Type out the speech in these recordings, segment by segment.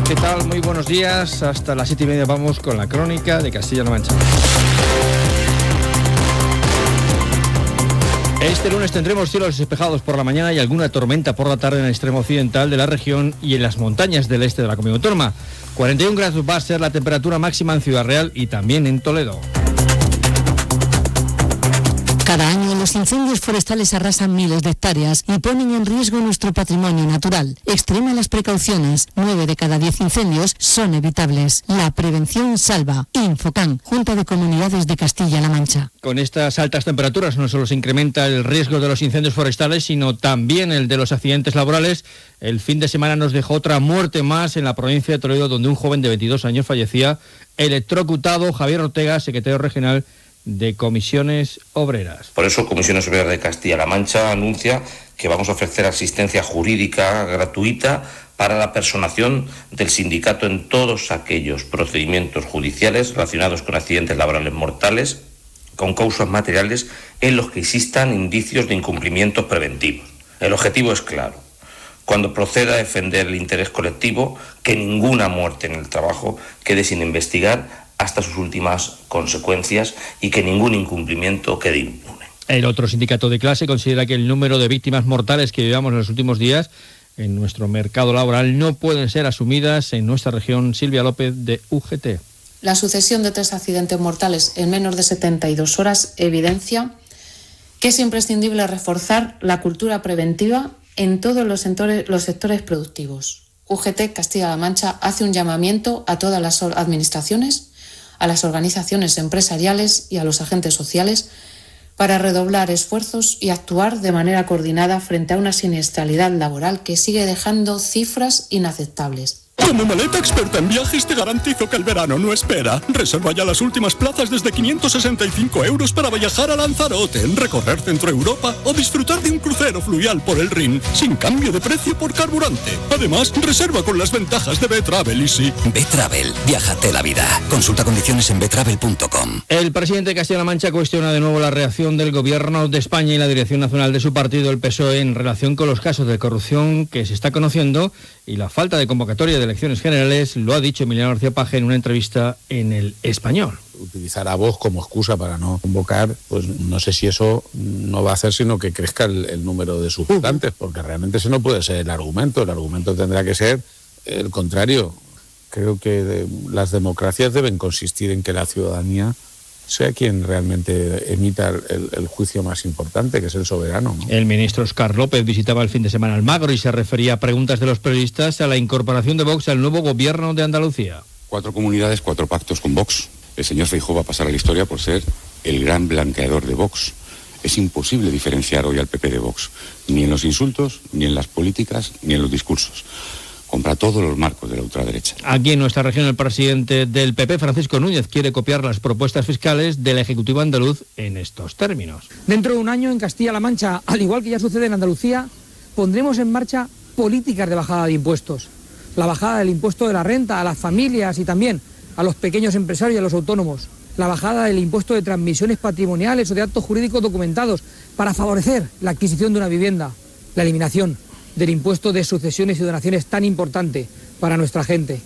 ¿Qué tal? Muy buenos días. Hasta las 7:30 vamos con la crónica de Castilla-La Mancha. Este lunes tendremos cielos despejados por la mañana y alguna tormenta por la tarde en el extremo occidental de la región y en las montañas del este de la comunidad autónoma. 41 grados va a ser la temperatura máxima en Ciudad Real y también en Toledo. Cada año los incendios forestales arrasan miles de hectáreas y ponen en riesgo nuestro patrimonio natural. Extrema las precauciones. 9 de cada 10 incendios son evitables. La prevención salva. Infocam, Junta de Comunidades de Castilla-La Mancha. Con estas altas temperaturas no solo se incrementa el riesgo de los incendios forestales, sino también el de los accidentes laborales. El fin de semana nos dejó otra muerte más en la provincia de Toledo, donde un joven de 22 años fallecía electrocutado. Javier Ortega, secretario regional de Comisiones Obreras. Por eso Comisiones Obreras de Castilla-La Mancha anuncia que vamos a ofrecer asistencia jurídica gratuita para la personación del sindicato en todos aquellos procedimientos judiciales relacionados con accidentes laborales mortales con causas materiales en los que existan indicios de incumplimientos preventivos. El objetivo es claro: cuando proceda a defender el interés colectivo, que ninguna muerte en el trabajo quede sin investigar hasta sus últimas consecuencias y que ningún incumplimiento quede impune. El otro sindicato de clase considera que el número de víctimas mortales que llevamos en los últimos días en nuestro mercado laboral no pueden ser asumidas en nuestra región. Silvia López, de UGT. La sucesión de 3 accidentes mortales en menos de 72 horas evidencia que es imprescindible reforzar la cultura preventiva en todos los sectores productivos. UGT Castilla-La Mancha hace un llamamiento a todas las administraciones, a las organizaciones empresariales y a los agentes sociales para redoblar esfuerzos y actuar de manera coordinada frente a una siniestralidad laboral que sigue dejando cifras inaceptables. Como Maleta Experta en Viajes te garantizo que el verano no espera. Reserva ya las últimas plazas desde 565 € para viajar a Lanzarote, recorrer Centro Europa o disfrutar de un crucero fluvial por el Rin, sin cambio de precio por carburante. Además, reserva con las ventajas de B-Travel Easy. B-Travel, viájate la vida. Consulta condiciones en betravel.com. El presidente de Castilla-La Mancha cuestiona de nuevo la reacción del Gobierno de España y la dirección nacional de su partido, el PSOE, en relación con los casos de corrupción que se está conociendo y la falta de convocatoria de elecciones generales. Lo ha dicho Emiliano García Paje en una entrevista en El Español. Utilizar a Vox como excusa para no convocar, pues no sé si eso no va a hacer sino que crezca el número de sus votantes, porque realmente ese no puede ser el argumento tendrá que ser el contrario. Creo que las democracias deben consistir en que la ciudadanía sea quien realmente emita el juicio más importante, que es el soberano, ¿no? El ministro Óscar López visitaba el fin de semana Almagro y se refería a preguntas de los periodistas a la incorporación de Vox al nuevo gobierno de Andalucía. 4 comunidades, 4 pactos con Vox. El señor Feijóo va a pasar a la historia por ser el gran blanqueador de Vox. Es imposible diferenciar hoy al PP de Vox, ni en los insultos, ni en las políticas, ni en los discursos. Compra todos los marcos de la ultraderecha. Aquí en nuestra región el presidente del PP, Francisco Núñez, quiere copiar las propuestas fiscales del Ejecutivo andaluz en estos términos. Dentro de un año en Castilla-La Mancha, al igual que ya sucede en Andalucía, pondremos en marcha políticas de bajada de impuestos. La bajada del impuesto de la renta a las familias y también a los pequeños empresarios y a los autónomos. La bajada del impuesto de transmisiones patrimoniales o de actos jurídicos documentados para favorecer la adquisición de una vivienda. La eliminación del impuesto de sucesiones y donaciones tan importante para nuestra gente.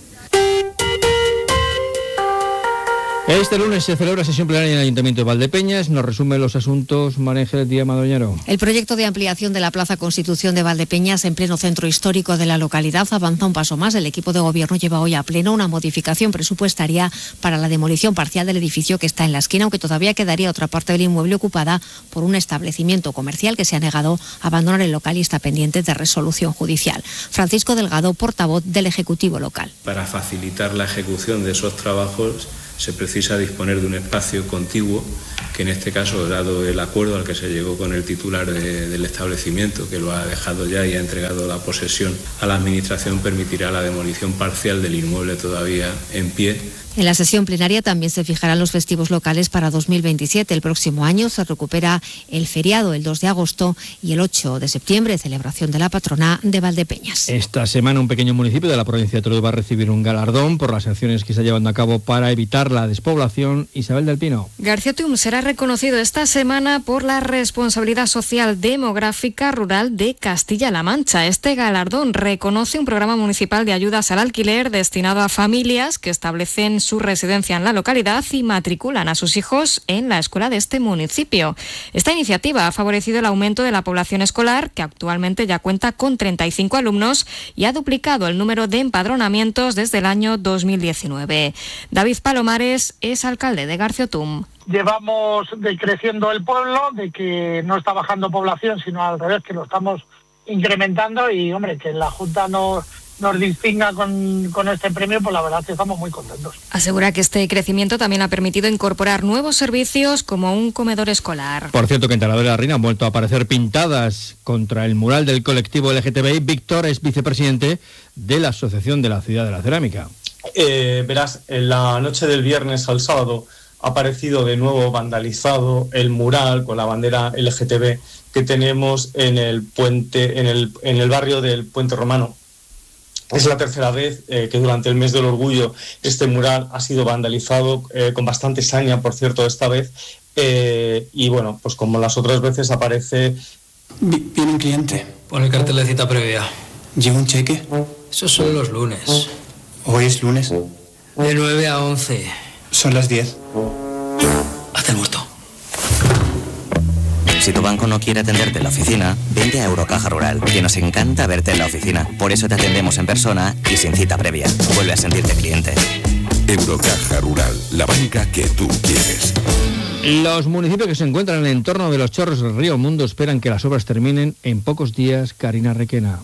Este lunes se celebra sesión plenaria en el Ayuntamiento de Valdepeñas. Nos resume los asuntos María Ángeles Díaz Madoñero. El proyecto de ampliación de la Plaza Constitución de Valdepeñas en pleno centro histórico de la localidad avanza un paso más. El equipo de gobierno lleva hoy a pleno una modificación presupuestaria para la demolición parcial del edificio que está en la esquina, aunque todavía quedaría otra parte del inmueble ocupada por un establecimiento comercial que se ha negado a abandonar el local y está pendiente de resolución judicial. Francisco Delgado, portavoz del Ejecutivo local. Para facilitar la ejecución de esos trabajos se precisa disponer de un espacio contiguo que en este caso, dado el acuerdo al que se llegó con el titular del establecimiento, que lo ha dejado ya y ha entregado la posesión a la Administración, permitirá la demolición parcial del inmueble todavía en pie En la sesión plenaria también se fijarán los festivos locales para 2027. El próximo año se recupera el feriado el 2 de agosto y el 8 de septiembre, celebración de la patrona de Valdepeñas. Esta semana un pequeño municipio de la provincia de Toledo va a recibir un galardón por las acciones que se llevan a cabo para evitar la despoblación. Isabel del Pino. Garciotum será reconocido esta semana por la responsabilidad social demográfica rural de Castilla-La Mancha. Este galardón reconoce un programa municipal de ayudas al alquiler destinado a familias que establecen su residencia en la localidad y matriculan a sus hijos en la escuela de este municipio. Esta iniciativa ha favorecido el aumento de la población escolar, que actualmente ya cuenta con 35 alumnos, y ha duplicado el número de empadronamientos desde el año 2019. David Palomares es alcalde de Garciotum. Llevamos decreciendo el pueblo, de que no está bajando población, sino al revés, que lo estamos incrementando, y hombre, que la Junta nos distinga con este premio, pues la verdad es que estamos muy contentos. Asegura que este crecimiento también ha permitido incorporar nuevos servicios como un comedor escolar. Por cierto, que en Talavera de la Reina han vuelto a aparecer pintadas contra el mural del colectivo LGTBI. Víctor es vicepresidente de la Asociación de la Ciudad de la Cerámica. Verás, en la noche del viernes al sábado ha aparecido de nuevo vandalizado el mural con la bandera LGTB que tenemos en el puente, en el barrio del Puente Romano. Es la tercera vez que durante el mes del orgullo este mural ha sido vandalizado, con bastante saña, por cierto, esta vez. Y bueno, pues como las otras veces aparece... Viene un cliente. Pon el cartel de cita previa. ¿Lleva un cheque? Eso son los lunes. ¿Hoy es lunes? De 9 a 11. Son las 10. Hazte el muerto. Si tu banco no quiere atenderte en la oficina, vente a Eurocaja Rural, que nos encanta verte en la oficina. Por eso te atendemos en persona y sin cita previa. Vuelve a sentirte cliente. Eurocaja Rural, la banca que tú quieres. Los municipios que se encuentran en el entorno de los chorros del río Mundo esperan que las obras terminen en pocos días. Karina Requena.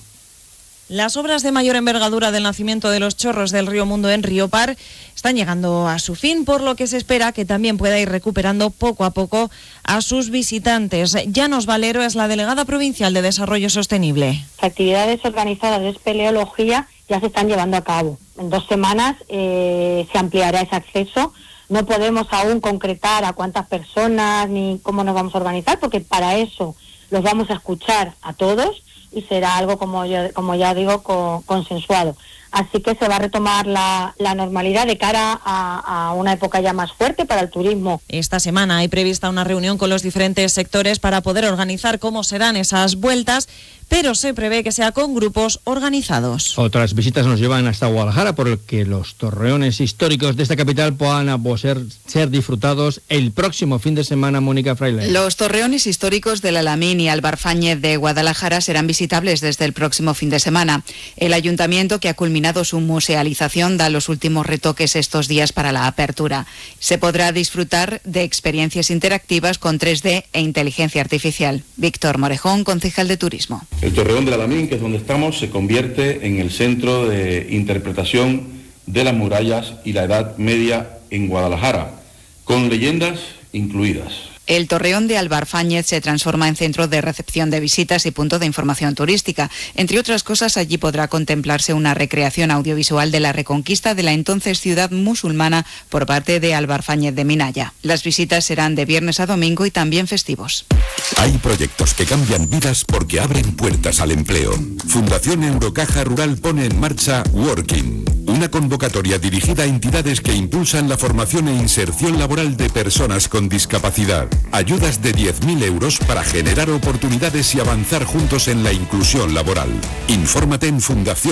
Las obras de mayor envergadura del nacimiento de los chorros del río Mundo en Riopar están llegando a su fin, por lo que se espera que también pueda ir recuperando poco a poco a sus visitantes. Llanos Valero es la delegada provincial de Desarrollo Sostenible. Las actividades organizadas de espeleología ya se están llevando a cabo. En 2 semanas se ampliará ese acceso. No podemos aún concretar a cuántas personas ni cómo nos vamos a organizar, porque para eso los vamos a escuchar a todos y será algo, como ya digo, consensuado. Así que se va a retomar la normalidad de cara a una época ya más fuerte para el turismo. Esta semana hay prevista una reunión con los diferentes sectores para poder organizar cómo serán esas vueltas, pero se prevé que sea con grupos organizados. Otras visitas nos llevan hasta Guadalajara, por lo que los torreones históricos de esta capital puedan ser disfrutados el próximo fin de semana. Mónica Fraile. Los torreones históricos del Alamín y Albarfáñez de Guadalajara serán visitables desde el próximo fin de semana. El ayuntamiento, que ha culminado su musealización, da los últimos retoques estos días para la apertura. Se podrá disfrutar de experiencias interactivas con 3D e inteligencia artificial. Víctor Morejón, concejal de Turismo. El Torreón del Alamín, que es donde estamos, se convierte en el centro de interpretación de las murallas y la Edad Media en Guadalajara, con leyendas incluidas. El Torreón de Albarfáñez se transforma en centro de recepción de visitas y punto de información turística. Entre otras cosas, allí podrá contemplarse una recreación audiovisual de la reconquista de la entonces ciudad musulmana por parte de Albarfáñez de Minaya. Las visitas serán de viernes a domingo y también festivos. Hay proyectos que cambian vidas porque abren puertas al empleo. Fundación Eurocaja Rural pone en marcha Working, una convocatoria dirigida a entidades que impulsan la formación e inserción laboral de personas con discapacidad. Ayudas de 10.000 euros para generar oportunidades y avanzar juntos en la inclusión laboral. Infórmate en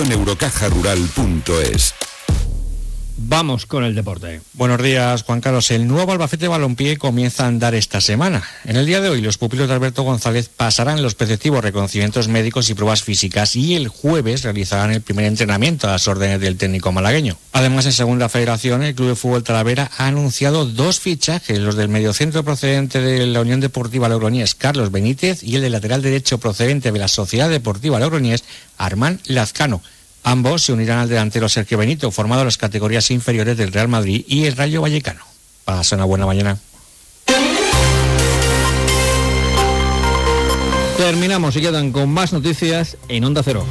fundacioneurocajarural.es. Vamos con el deporte. Buenos días, Juan Carlos. El nuevo Albacete Balompié comienza a andar esta semana. En el día de hoy, los pupilos de Alberto González pasarán los preceptivos reconocimientos médicos y pruebas físicas, y el jueves realizarán el primer entrenamiento a las órdenes del técnico malagueño. Además, en Segunda Federación, el Club de Fútbol Talavera ha anunciado 2 fichajes, los del mediocentro procedente de la Unión Deportiva Logroñés, Carlos Benítez, y el del lateral derecho procedente de la Sociedad Deportiva Logroñés, Armán Lazcano. Ambos se unirán al delantero Sergio Benito, formado en las categorías inferiores del Real Madrid y el Rayo Vallecano. Pasa una buena mañana. Terminamos y quedan con más noticias en Onda Cero.